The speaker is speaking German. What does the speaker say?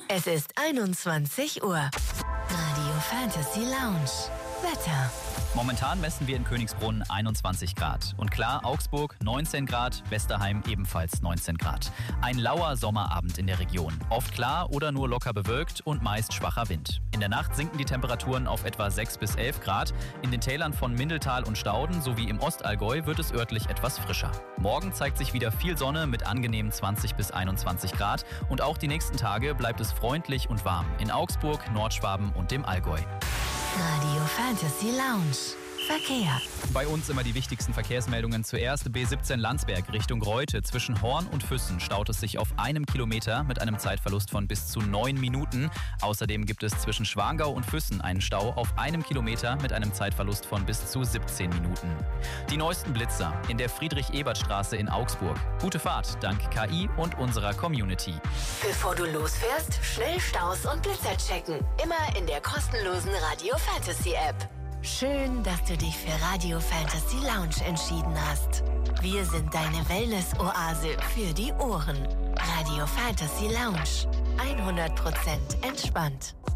Es ist 21 Uhr. Radio Fantasy Lounge. Wetter. Momentan messen wir in Königsbrunn 21 Grad. Und klar, Augsburg 19 Grad, Westerheim ebenfalls 19 Grad. Ein lauer Sommerabend in der Region. Oft klar oder nur locker bewölkt und meist schwacher Wind. In der Nacht sinken die Temperaturen auf etwa 6 bis 11 Grad. In den Tälern von Mindeltal und Stauden sowie im Ostallgäu wird es örtlich etwas frischer. Morgen zeigt sich wieder viel Sonne mit angenehmen 20 bis 21 Grad. Und auch die nächsten Tage bleibt es freundlich und warm. In Augsburg, Nordschwaben und dem Allgäu. Radio Fantasy Lounge. Verkehr. Bei uns immer die wichtigsten Verkehrsmeldungen. Zuerst B17 Landsberg Richtung Reute. Zwischen Horn und Füssen staut es sich auf 1 Kilometer mit einem Zeitverlust von bis zu 9 Minuten. Außerdem gibt es zwischen Schwangau und Füssen einen Stau auf 1 Kilometer mit einem Zeitverlust von bis zu 17 Minuten. Die neuesten Blitzer in der Friedrich-Ebert-Straße in Augsburg. Gute Fahrt dank KI und unserer Community. Bevor du losfährst, schnell Staus und Blitzer checken. Immer in der kostenlosen Radio Fantasy App. Schön, dass du dich für Radio Fantasy Lounge entschieden hast. Wir sind deine Wellness-Oase für die Ohren. Radio Fantasy Lounge. 100% entspannt.